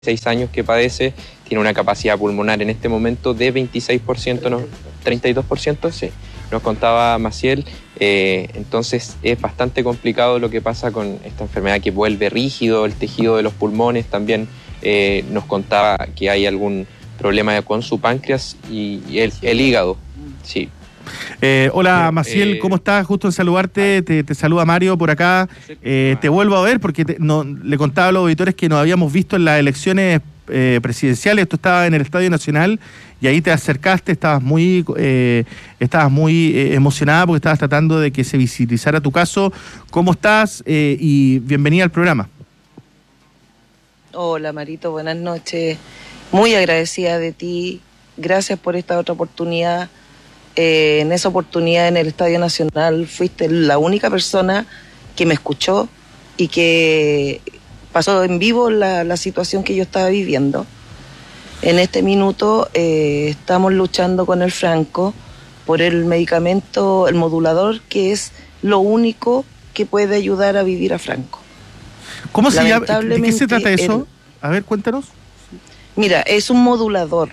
6 años que padece, tiene una capacidad pulmonar en este momento de 26%, ¿no? 32%, sí, nos contaba Maciel. Entonces es bastante complicado lo que pasa con esta enfermedad que vuelve rígido el tejido de los pulmones. También nos contaba que hay algún problema con su páncreas y el hígado, sí. Hola Maciel, ¿cómo estás? Justo en saludarte, te saluda Mario por acá. Te vuelvo a ver porque le contaba a los auditores que nos habíamos visto en las elecciones presidenciales. Tú estabas en el Estadio Nacional y ahí te acercaste, estabas muy emocionada porque estabas tratando de que se visibilizara tu caso. ¿Cómo estás? Y bienvenida al programa. Hola Marito, buenas noches. Muy agradecida de ti. Gracias por esta otra oportunidad. En esa oportunidad en el Estadio Nacional fuiste la única persona que me escuchó y que pasó en vivo la situación que yo estaba viviendo. En este minuto estamos luchando con el Franco por el medicamento, el modulador, que es lo único que puede ayudar a vivir a Franco. ¿Cómo se llama? ¿De qué se trata eso? A ver, cuéntanos. Mira, es un modulador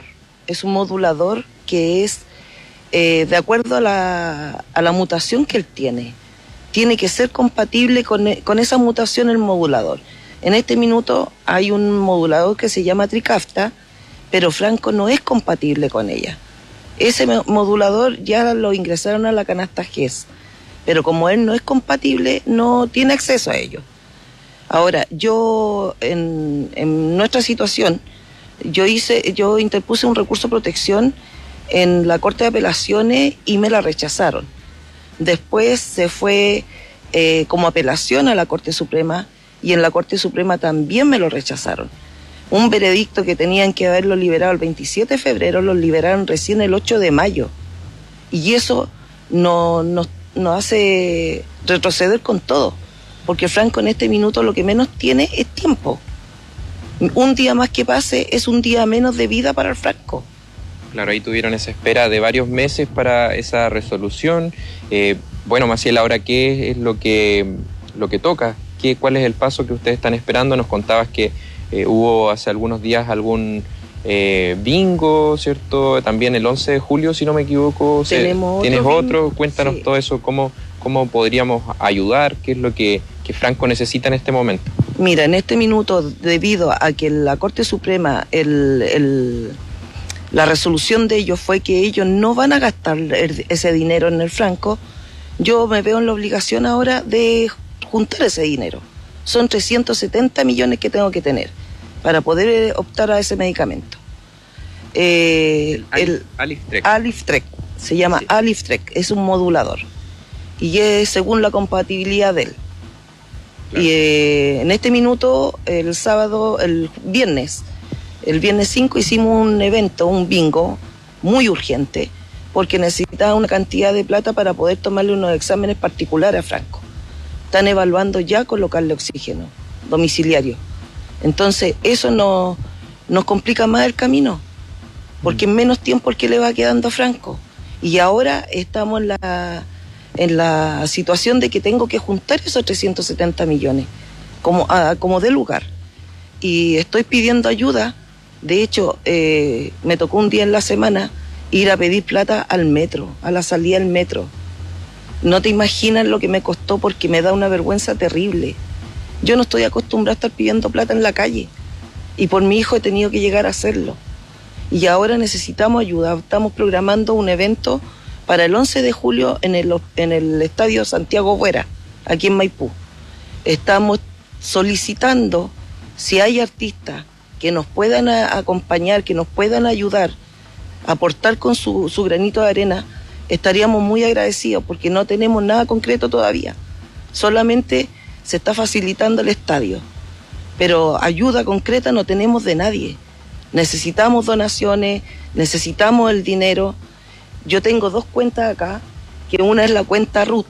que es de acuerdo a la mutación que él tiene. Tiene que ser compatible con esa mutación el modulador. En este minuto hay un modulador que se llama Trikafta, pero Franco no es compatible con ella. Ese modulador ya lo ingresaron a la canasta GES, pero como él no es compatible, no tiene acceso a ello. Ahora, yo en nuestra situación, yo interpuse un recurso de protección en la Corte de Apelaciones y me la rechazaron. Después se fue como apelación a la Corte Suprema y en la Corte Suprema también me lo rechazaron. Un veredicto que tenían que haberlo liberado el 27 de febrero, lo liberaron recién el 8 de mayo. Y eso nos hace retroceder con todo, porque Franco en este minuto lo que menos tiene es tiempo. Un día más que pase es un día menos de vida para el Franco. Claro, ahí tuvieron esa espera de varios meses para esa resolución. Bueno, Maciel, ahora, ¿qué es lo que toca? ¿Cuál es el paso que ustedes están esperando? Nos contabas que hubo hace algunos días algún bingo, ¿cierto? También el 11 de julio, si no me equivoco. ¿Tienes otro? Cuéntanos sí. Todo eso, ¿cómo podríamos ayudar? ¿Qué es lo que Franco necesita en este momento? Mira, en este minuto, debido a que la Corte Suprema, la resolución de ellos fue que ellos no van a gastar ese dinero en el Franco, yo me veo en la obligación ahora de juntar ese dinero. Son 370 millones que tengo que tener para poder optar a ese medicamento. Aliftrek, se llama sí. Aliftrek, es un modulador y es según la compatibilidad de él. Claro. Y en este minuto, el viernes 5 hicimos un evento, un bingo, muy urgente, porque necesitaba una cantidad de plata para poder tomarle unos exámenes particulares a Franco. Están evaluando ya colocarle oxígeno domiciliario. Entonces, eso nos complica más el camino, porque en menos tiempo el que le va quedando a Franco. Y ahora estamos en la situación de que tengo que juntar esos 370 millones, como de lugar. Y estoy pidiendo ayuda. De hecho, me tocó un día en la semana ir a pedir plata al metro, a la salida del metro. No te imaginas lo que me costó porque me da una vergüenza terrible. Yo no estoy acostumbrada a estar pidiendo plata en la calle y por mi hijo he tenido que llegar a hacerlo. Y ahora necesitamos ayuda. Estamos programando un evento para el 11 de julio en el Estadio Santiago Buera, aquí en Maipú. Estamos solicitando si hay artistas que nos puedan acompañar, que nos puedan ayudar, aportar con su granito de arena, estaríamos muy agradecidos porque no tenemos nada concreto todavía. Solamente se está facilitando el estadio, pero ayuda concreta no tenemos de nadie. Necesitamos donaciones, necesitamos el dinero. Yo tengo 2 cuentas acá, que una es la cuenta RUT,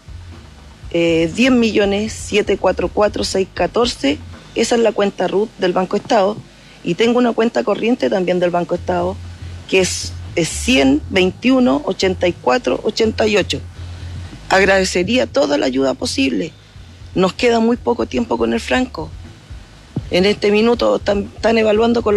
10.744.614, esa es la cuenta RUT del Banco Estado. Y tengo una cuenta corriente también del Banco Estado, que es 100.21.84.88. Agradecería toda la ayuda posible. Nos queda muy poco tiempo con el Franco. En este minuto están evaluando con